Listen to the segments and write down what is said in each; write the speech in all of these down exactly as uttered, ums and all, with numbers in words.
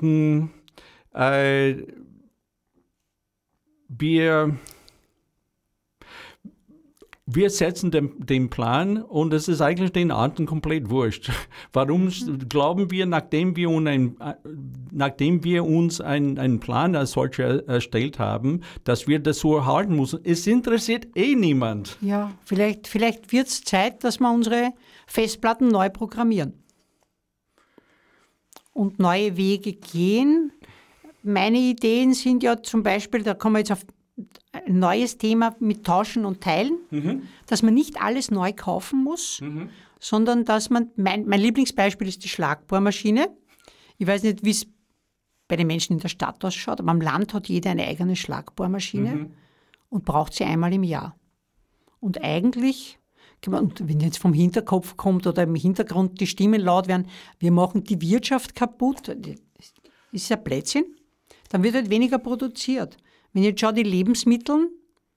sagen, äh, wir, wir setzen den, den Plan und es ist eigentlich den Arten komplett wurscht. Warum mhm. glauben wir, nachdem wir, ein, nachdem wir uns ein, einen Plan als solcher erstellt haben, dass wir das so erhalten müssen? Es interessiert eh niemand. Ja, vielleicht, vielleicht wird es Zeit, dass wir unsere Festplatten neu programmieren und neue Wege gehen. Meine Ideen sind ja zum Beispiel, da kommen wir jetzt auf ein neues Thema mit Tauschen und Teilen, mhm. dass man nicht alles neu kaufen muss, mhm. sondern dass man, mein, mein Lieblingsbeispiel ist die Schlagbohrmaschine. Ich weiß nicht, wie es bei den Menschen in der Stadt ausschaut, aber am Land hat jeder eine eigene Schlagbohrmaschine mhm. und braucht sie einmal im Jahr. Und eigentlich, und wenn jetzt vom Hinterkopf kommt oder im Hintergrund die Stimmen laut werden, wir machen die Wirtschaft kaputt, das ist ja Blödsinn, dann wird halt weniger produziert. Wenn ich jetzt schaue, die Lebensmittel,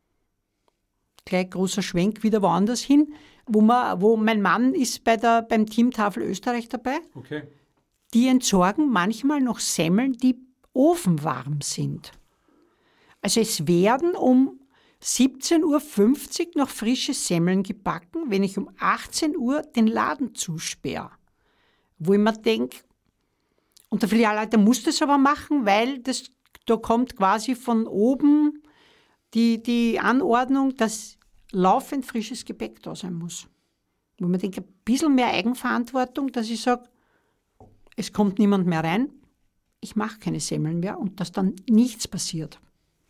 gleich großer Schwenk wieder woanders hin, wo, man, wo mein Mann ist bei der, beim Team Tafel Österreich dabei, okay. Die entsorgen manchmal noch Semmeln, die ofenwarm sind. Also es werden um siebzehn Uhr fünfzig noch frische Semmeln gebacken, wenn ich um achtzehn Uhr den Laden zusperre. Wo ich mir denke, und der Filialleiter muss das aber machen, weil das, da kommt quasi von oben die, die Anordnung, dass laufend frisches Gepäck da sein muss. Wo man denkt, ein bisschen mehr Eigenverantwortung, dass ich sage, es kommt niemand mehr rein, ich mache keine Semmeln mehr und dass dann nichts passiert.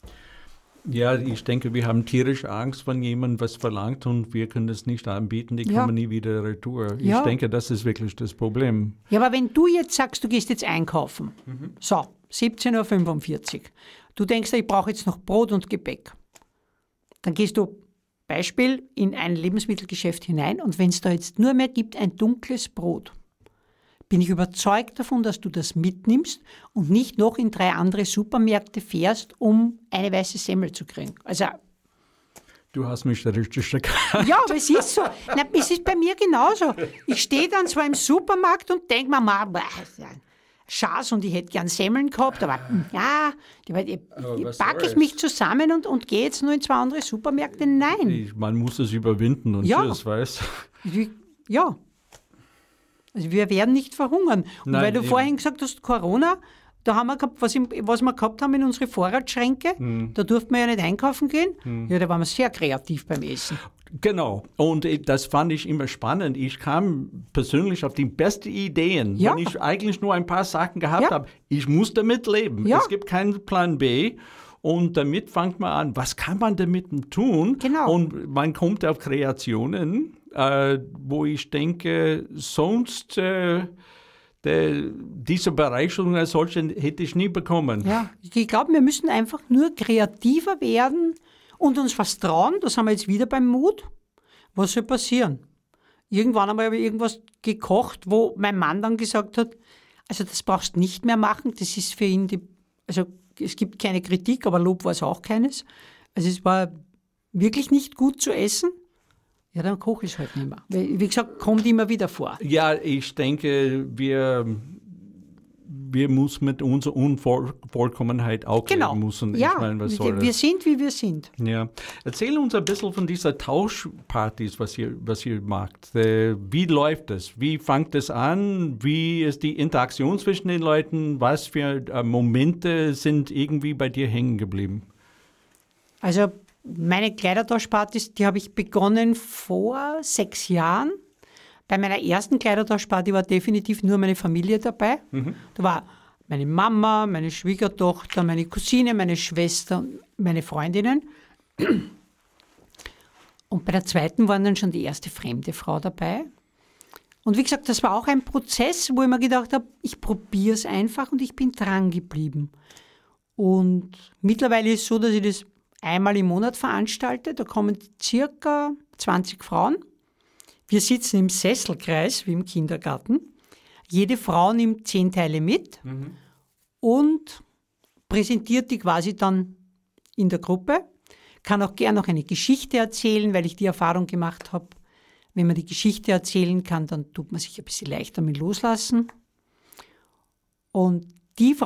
Ja, ich denke, wir haben tierisch Angst, wenn jemand was verlangt und wir können das nicht anbieten, die ja. kommen nie wieder retour. Ich ja. denke, das ist wirklich das Problem. Ja, aber wenn du jetzt sagst, du gehst jetzt einkaufen, mhm. so, siebzehn Uhr fünfundvierzig, du denkst, ich brauche jetzt noch Brot und Gebäck, dann gehst du, Beispiel, in ein Lebensmittelgeschäft hinein und wenn es da jetzt nur mehr gibt, ein dunkles Brot, bin ich überzeugt davon, dass du das mitnimmst und nicht noch in drei andere Supermärkte fährst, um eine weiße Semmel zu kriegen. Also, du hast mich da richtig erkannt. Ja, aber es ist so. Na, es ist bei mir genauso. Ich stehe dann zwar im Supermarkt und denke mir, mal, Schaß und ich hätte gern Semmeln gehabt, aber ja, die, packe ich mich zusammen und, und gehe jetzt nur in zwei andere Supermärkte? Nein. Ich, man muss es überwinden und ja. tschüss, weißt du? Ja. Also wir werden nicht verhungern. Und Nein, weil du eben. vorhin gesagt hast, Corona, da haben wir gehabt, was, im, was wir gehabt haben in unsere Vorratsschränke, hm. da durften wir ja nicht einkaufen gehen. Hm. Ja, da waren wir sehr kreativ beim Essen. Genau. Und das fand ich immer spannend. Ich kam persönlich auf die besten Ideen, ja. wenn ich eigentlich nur ein paar Sachen gehabt ja. habe. Ich muss damit leben. Ja. Es gibt keinen Plan B. Und damit fängt man an, was kann man damit tun? Genau. Und man kommt auf Kreationen, äh, wo ich denke, sonst äh, der, diese Bereicherung als solche hätte ich nie bekommen. Ja, ich glaube, wir müssen einfach nur kreativer werden und uns was trauen. Da sind wir jetzt wieder beim Mut. Was soll passieren? Irgendwann einmal habe ich irgendwas gekocht, wo mein Mann dann gesagt hat, also das brauchst du nicht mehr machen, das ist für ihn die, also es gibt keine Kritik, aber Lob war es auch keines. Also es war wirklich nicht gut zu essen. Ja, dann koche ich es halt nicht mehr. Wie gesagt, kommt immer wieder vor. Ja, ich denke, wir, wir müssen mit unserer Unvollkommenheit auch genau. leben müssen. Ja, ich meine, was soll wir, das? wir sind, wie wir sind. Ja. Erzähl uns ein bisschen von dieser Tauschpartys, was ihr, was ihr macht. Wie läuft das? Wie fängt es an? Wie ist die Interaktion zwischen den Leuten? Was für Momente sind irgendwie bei dir hängen geblieben? Also meine Kleidertauschpartys, die habe ich begonnen vor sechs Jahren. Bei meiner ersten Kleidertauschparty war definitiv nur meine Familie dabei. Mhm. Da war meine Mama, meine Schwiegertochter, meine Cousine, meine Schwester und meine Freundinnen. Und bei der zweiten war dann schon die erste fremde Frau dabei. Und wie gesagt, das war auch ein Prozess, wo ich mir gedacht habe, ich probiere es einfach und ich bin dran geblieben. Und mittlerweile ist es so, dass ich das einmal im Monat veranstalte. Da kommen circa zwanzig Frauen. Wir sitzen im Sesselkreis, wie im Kindergarten. Jede Frau nimmt zehn Teile mit mhm. und präsentiert die quasi dann in der Gruppe. Kann auch gerne noch eine Geschichte erzählen, weil ich die Erfahrung gemacht habe, wenn man die Geschichte erzählen kann, dann tut man sich ein bisschen leichter mit loslassen. Und die Frauen,